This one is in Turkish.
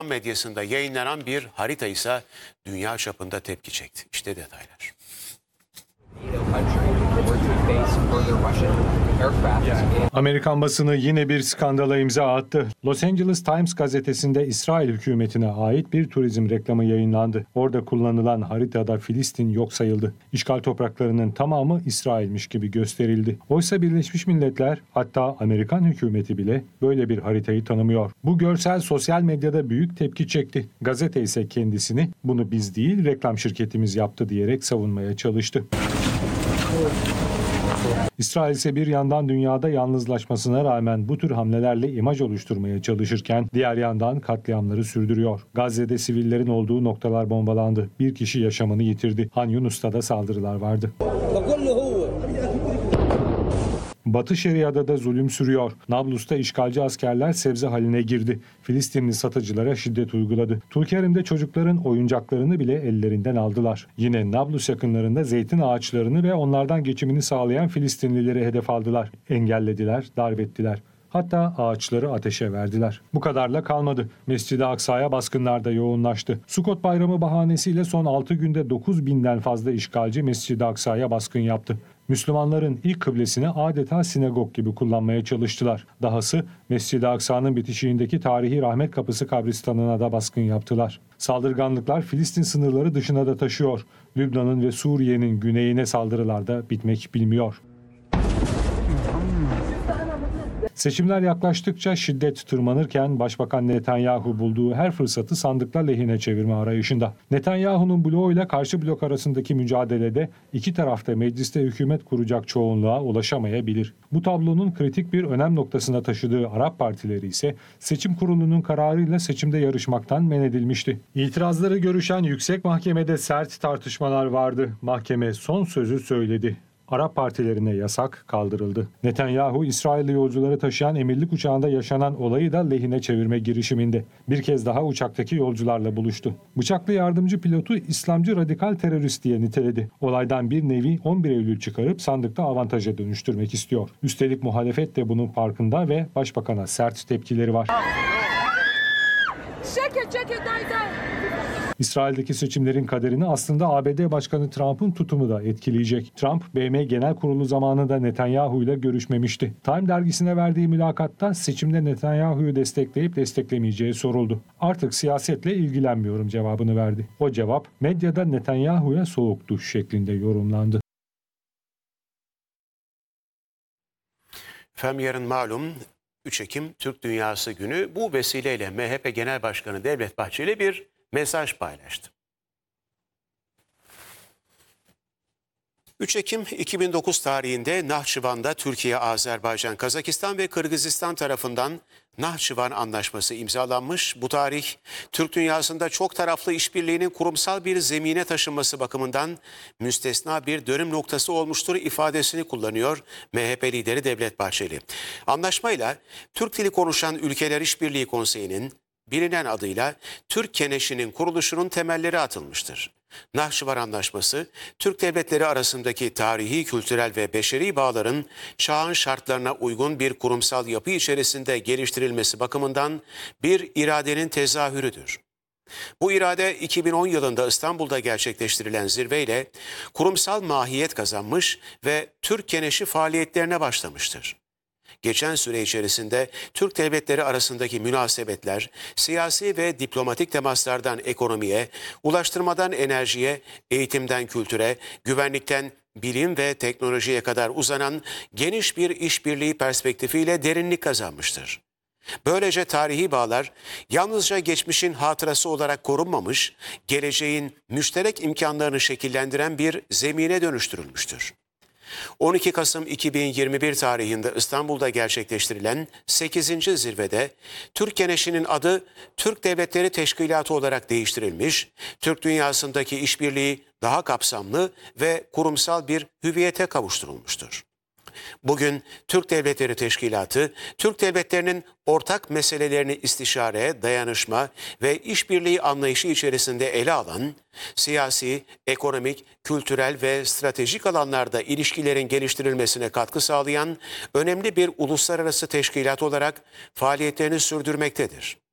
medyasında yayınlanan bir harita ise dünya çapında tepki çekti. İşte detaylar. Amerikan basını yine bir skandala imza attı. Los Angeles Times gazetesinde İsrail hükümetine ait bir turizm reklamı yayınlandı. Orada kullanılan haritada Filistin yok sayıldı. İşgal topraklarının tamamı İsrail'miş gibi gösterildi. Oysa Birleşmiş Milletler, hatta Amerikan hükümeti bile böyle bir haritayı tanımıyor. Bu görsel sosyal medyada büyük tepki çekti. Gazete ise kendisini bunu biz değil reklam şirketimiz yaptı diyerek savunmaya çalıştı. İsrail ise bir yandan dünyada yalnızlaşmasına rağmen bu tür hamlelerle imaj oluşturmaya çalışırken diğer yandan katliamları sürdürüyor. Gazze'de sivillerin olduğu noktalar bombalandı. Bir kişi yaşamını yitirdi. Han Yunus'ta da saldırılar vardı. Batı Şeria'da da zulüm sürüyor. Nablus'ta işgalci askerler sebze haline girdi. Filistinli satıcılara şiddet uyguladı. Tulkerim'de çocukların oyuncaklarını bile ellerinden aldılar. Yine Nablus yakınlarında zeytin ağaçlarını ve onlardan geçimini sağlayan Filistinlileri hedef aldılar. Engellediler, darp ettiler. Hatta ağaçları ateşe verdiler. Bu kadarla kalmadı. Mescid-i Aksa'ya baskınlar da yoğunlaştı. Sukot Bayramı bahanesiyle son 6 günde 9.000'den fazla işgalci Mescid-i Aksa'ya baskın yaptı. Müslümanların ilk kıblesini adeta sinagog gibi kullanmaya çalıştılar. Dahası Mescid-i Aksa'nın bitişiğindeki tarihi Rahmet Kapısı kabristanına da baskın yaptılar. Saldırganlıklar Filistin sınırları dışına da taşıyor. Lübnan'ın ve Suriye'nin güneyine saldırılar da bitmek bilmiyor. Seçimler yaklaştıkça şiddet tırmanırken Başbakan Netanyahu bulduğu her fırsatı sandıklar lehine çevirme arayışında. Netanyahu'nun bloğuyla karşı blok arasındaki mücadelede iki tarafta mecliste hükümet kuracak çoğunluğa ulaşamayabilir. Bu tablonun kritik bir önem noktasına taşıdığı Arap partileri ise seçim kurulunun kararıyla seçimde yarışmaktan men edilmişti. İtirazları görüşen yüksek mahkemede sert tartışmalar vardı. Mahkeme son sözü söyledi. Arap partilerine yasak kaldırıldı. Netanyahu, İsrailli yolcuları taşıyan emirlik uçağında yaşanan olayı da lehine çevirme girişiminde. Bir kez daha uçaktaki yolcularla buluştu. Bıçaklı yardımcı pilotu İslamcı radikal terörist diye niteledi. Olaydan bir nevi 11 Eylül çıkarıp sandıkta avantaja dönüştürmek istiyor. Üstelik muhalefet de bunun farkında ve başbakana sert tepkileri var. İsrail'deki seçimlerin kaderini aslında ABD Başkanı Trump'ın tutumu da etkileyecek. Trump, BM Genel Kurulu zamanında Netanyahu ile görüşmemişti. Time dergisine verdiği mülakatta seçimde Netanyahu'yu destekleyip desteklemeyeceği soruldu. Artık siyasetle ilgilenmiyorum cevabını verdi. O cevap medyada Netanyahu'ya soğuk duş şeklinde yorumlandı. Efendim yarın malum 3 Ekim Türk Dünyası Günü. Bu vesileyle MHP Genel Başkanı Devlet Bahçeli bir mesaj paylaştı. 3 Ekim 2009 tarihinde Nahçıvan'da Türkiye, Azerbaycan, Kazakistan ve Kırgızistan tarafından Nahçıvan Anlaşması imzalanmış. Bu tarih Türk dünyasında çok taraflı işbirliğinin kurumsal bir zemine taşınması bakımından müstesna bir dönüm noktası olmuştur ifadesini kullanıyor MHP lideri Devlet Bahçeli. Anlaşmayla Türk dili konuşan Ülkeler İşbirliği Konseyi'nin bilinen adıyla Türk Keneşi'nin kuruluşunun temelleri atılmıştır. Nahçıvan Anlaşması, Türk devletleri arasındaki tarihi, kültürel ve beşeri bağların çağın şartlarına uygun bir kurumsal yapı içerisinde geliştirilmesi bakımından bir iradenin tezahürüdür. Bu irade 2010 yılında İstanbul'da gerçekleştirilen zirveyle kurumsal mahiyet kazanmış ve Türk Keneşi faaliyetlerine başlamıştır. Geçen süre içerisinde Türk devletleri arasındaki münasebetler, siyasi ve diplomatik temaslardan ekonomiye, ulaştırmadan enerjiye, eğitimden kültüre, güvenlikten bilim ve teknolojiye kadar uzanan geniş bir işbirliği perspektifiyle derinlik kazanmıştır. Böylece tarihi bağlar yalnızca geçmişin hatırası olarak korunmamış, geleceğin müşterek imkanlarını şekillendiren bir zemine dönüştürülmüştür. 12 Kasım 2021 tarihinde İstanbul'da gerçekleştirilen 8. zirvede Türk Keneşi'nin adı Türk Devletleri Teşkilatı olarak değiştirilmiş, Türk dünyasındaki işbirliği daha kapsamlı ve kurumsal bir hüviyete kavuşturulmuştur. Bugün Türk Devletleri Teşkilatı, Türk devletlerinin ortak meselelerini istişare, dayanışma ve işbirliği anlayışı içerisinde ele alan, siyasi, ekonomik, kültürel ve stratejik alanlarda ilişkilerin geliştirilmesine katkı sağlayan önemli bir uluslararası teşkilat olarak faaliyetlerini sürdürmektedir.